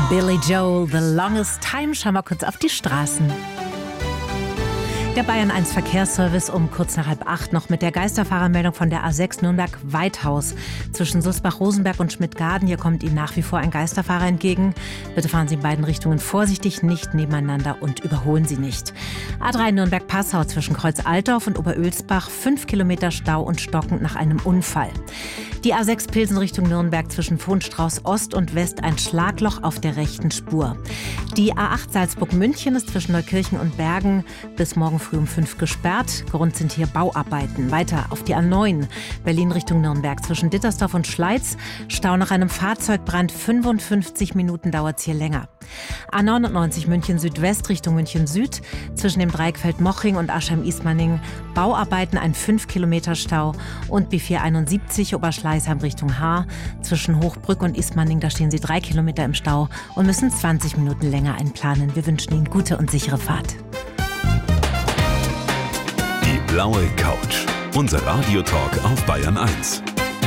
Billy Joel, The Longest Time. Schauen wir kurz auf die Straßen. Der Bayern 1 Verkehrsservice um kurz nach 7:30 noch mit der Geisterfahrermeldung von der A6 Nürnberg-Weithaus. Zwischen Susbach-Rosenberg und Schmidt-Garden. Hier kommt Ihnen nach wie vor ein Geisterfahrer entgegen. Bitte fahren Sie in beiden Richtungen vorsichtig, nicht nebeneinander und überholen Sie nicht. A3 Nürnberg-Passau zwischen Kreuz-Altdorf und Oberölsbach. 5 Kilometer Stau und stockend nach einem Unfall. Die A6 Pilsen Richtung Nürnberg zwischen Vohnstrauß Ost und West ein Schlagloch auf der rechten Spur. Die A8 Salzburg-München ist zwischen Neukirchen und Bergen bis morgen früh um 5 gesperrt. Grund sind hier Bauarbeiten. Weiter auf die A9 Berlin Richtung Nürnberg zwischen Dittersdorf und Schleiz. Stau nach einem Fahrzeugbrand. 55 Minuten dauert es hier länger. A99 München Südwest Richtung München Süd zwischen dem Dreieckfeld Moching und Aschheim-Ismaning. Bauarbeiten, ein 5 Kilometer Stau. Und B471 Oberschleißheim Richtung Haar zwischen Hochbrück und Ismaning. Da stehen Sie 3 Kilometer im Stau und müssen 20 Minuten länger einplanen. Wir wünschen Ihnen gute und sichere Fahrt. Die blaue Couch. Unser Radiotalk auf Bayern 1.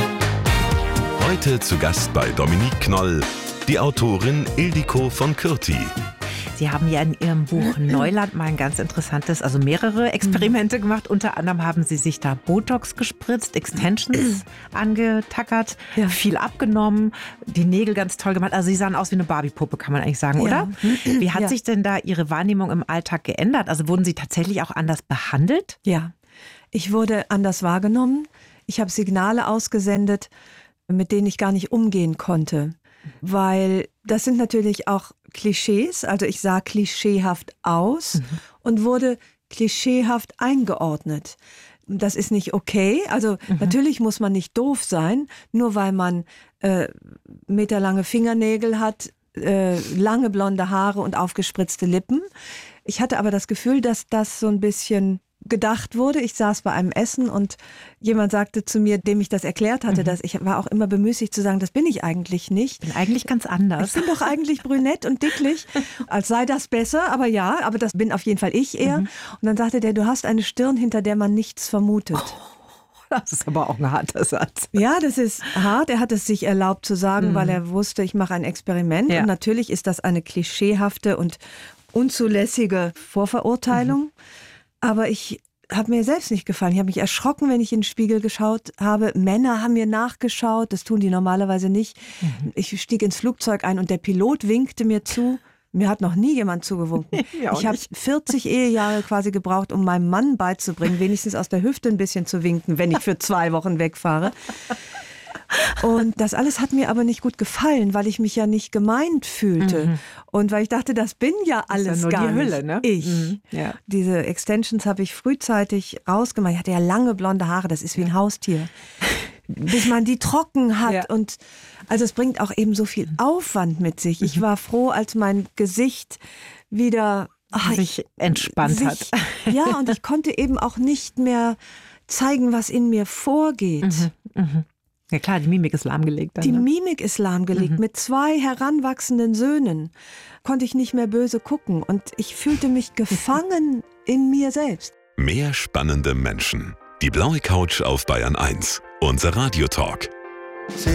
Heute zu Gast bei Dominique Knoll, die Autorin Ildiko von Kürti. Sie haben ja in Ihrem Buch Neuland mal ein ganz interessantes, also mehrere Experimente gemacht. Unter anderem haben Sie sich da Botox gespritzt, Extensions angetackert, viel abgenommen, die Nägel ganz toll gemacht. Also Sie sahen aus wie eine Barbie-Puppe, kann man eigentlich sagen, oder? Wie hat sich denn da Ihre Wahrnehmung im Alltag geändert? Also wurden Sie tatsächlich auch anders behandelt? Ja, ich wurde anders wahrgenommen. Ich habe Signale ausgesendet, mit denen ich gar nicht umgehen konnte. Weil das sind natürlich auch Klischees, also ich sah klischeehaft aus und wurde klischeehaft eingeordnet. Das ist nicht okay, also natürlich muss man nicht doof sein, nur weil man meterlange Fingernägel hat, lange blonde Haare und aufgespritzte Lippen. Ich hatte aber das Gefühl, dass das so ein bisschen gedacht wurde. Ich saß bei einem Essen und jemand sagte zu mir, dem ich das erklärt hatte, dass ich war auch immer bemüßigt zu sagen, das bin ich eigentlich nicht. Ich bin eigentlich ganz anders. Ich bin doch eigentlich brünett und dicklich, als sei das besser, aber ja, aber das bin auf jeden Fall ich eher. Und dann sagte der, du hast eine Stirn, hinter der man nichts vermutet. Das ist aber auch ein harter Satz. Ja, das ist hart. Er hat es sich erlaubt zu sagen, weil er wusste, ich mache ein Experiment. Und natürlich ist das eine klischeehafte und unzulässige Vorverurteilung. Aber ich habe mir selbst nicht gefallen. Ich habe mich erschrocken, wenn ich in den Spiegel geschaut habe. Männer haben mir nachgeschaut, das tun die normalerweise nicht. Ich stieg ins Flugzeug ein und der Pilot winkte mir zu. Mir hat noch nie jemand zugewunken. Ich habe 40 Ehejahre quasi gebraucht, um meinem Mann beizubringen, wenigstens aus der Hüfte ein bisschen zu winken, wenn ich für 2 Wochen wegfahre. Und das alles hat mir aber nicht gut gefallen, weil ich mich ja nicht gemeint fühlte. Und weil ich dachte, das bin ja alles das ist ja nur gar die Hülle, nicht ne? ich. Ja. Diese Extensions habe ich frühzeitig rausgemacht. Ich hatte ja lange blonde Haare, das ist wie ein Haustier. Bis man die trocken hat. Und also es bringt auch eben so viel Aufwand mit sich. Ich war froh, als mein Gesicht wieder sich entspannt hat. Ja, und ich konnte eben auch nicht mehr zeigen, was in mir vorgeht. Ja klar, die Mimik ist lahmgelegt. Dann, Die Mimik ist lahmgelegt. Mit 2 heranwachsenden Söhnen konnte ich nicht mehr böse gucken. Und ich fühlte mich gefangen in mir selbst. Mehr spannende Menschen. Die blaue Couch auf Bayern 1. Unser Radiotalk.